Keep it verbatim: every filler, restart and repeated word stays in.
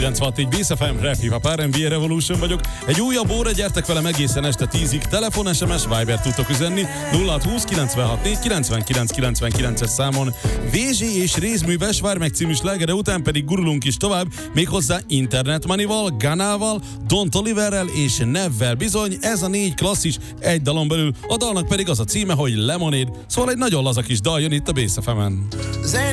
kilencvenhat négy Bész ef em, Rap Hip Hop er end bé Revolution vagyok. Egy újabb óra, gyertek velem egészen este tízig. Telefon, es em es, Viber tudtok üzenni nulla hat húsz kilencvenhat négy kilencvenkilenc kilencvenkilences számon. vé zsé és Rézműves, vár meg című slágere után pedig gurulunk is tovább, méghozzá Internet Money-val, Ganával, Don Toliverrel és Nevvel. Bizony, ez a négy klasszis egy dalon belül, a dalnak pedig az a címe, hogy Lemonade. Szóval egy nagyon laza kis dal jön itt a Bész ef emen.